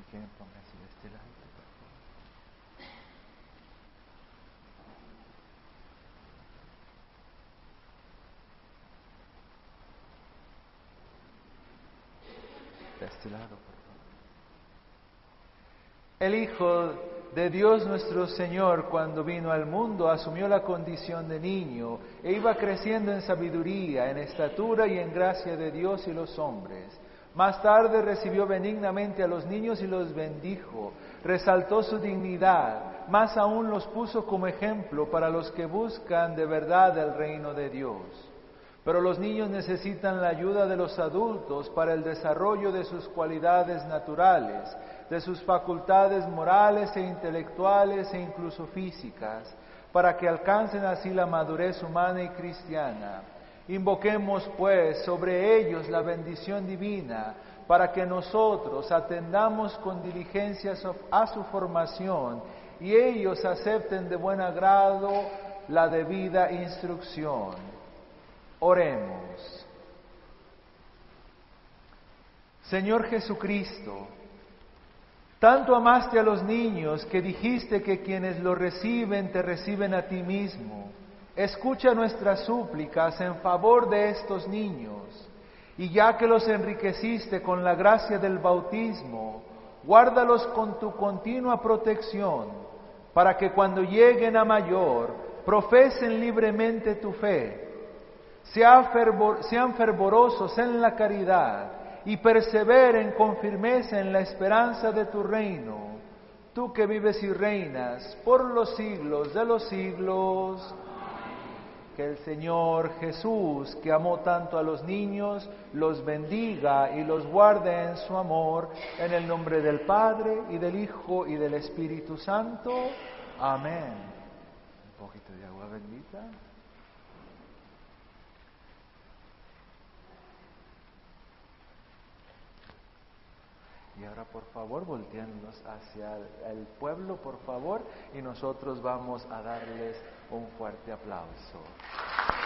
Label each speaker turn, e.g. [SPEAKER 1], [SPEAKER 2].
[SPEAKER 1] ¿Quieren pónganse de este lado, por favor? De este lado, por favor. El Hijo de Dios nuestro Señor, cuando vino al mundo, asumió la condición de niño e iba creciendo en sabiduría, en estatura y en gracia de Dios y los hombres. Más tarde recibió benignamente a los niños y los bendijo, resaltó su dignidad, más aún los puso como ejemplo para los que buscan de verdad el reino de Dios. Pero los niños necesitan la ayuda de los adultos para el desarrollo de sus cualidades naturales, de sus facultades morales e intelectuales e incluso físicas, para que alcancen así la madurez humana y cristiana. Invoquemos, pues, sobre ellos la bendición divina, para que nosotros atendamos con diligencia a su formación y ellos acepten de buen agrado la debida instrucción. Oremos. Señor Jesucristo, tanto amaste a los niños que dijiste que quienes lo reciben te reciben a ti mismo. Escucha nuestras súplicas en favor de estos niños, y ya que los enriqueciste con la gracia del bautismo, guárdalos con tu continua protección, para que cuando lleguen a mayor, profesen libremente tu fe, sean fervorosos en la caridad, y perseveren con firmeza en la esperanza de tu reino, tú que vives y reinas por los siglos de los siglos. Que el Señor Jesús, que amó tanto a los niños, los bendiga y los guarde en su amor, en el nombre del Padre, y del Hijo, y del Espíritu Santo. Amén. Un poquito de agua bendita. Y ahora, por favor, voltéenlos hacia el pueblo, por favor, y nosotros vamos a darles un fuerte aplauso.